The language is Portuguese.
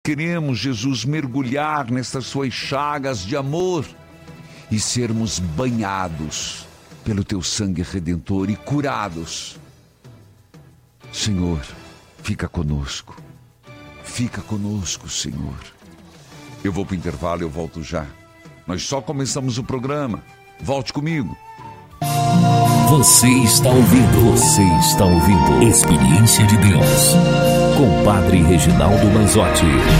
Queremos, Jesus, mergulhar nessas suas chagas de amor e sermos banhados pelo teu sangue redentor e curados. Senhor, fica conosco. Fica conosco, Senhor. Eu vou para o intervalo, eu volto já. Nós só começamos o programa. Volte comigo. Você está ouvindo Experiência de Deus com Padre Reginaldo Manzotti.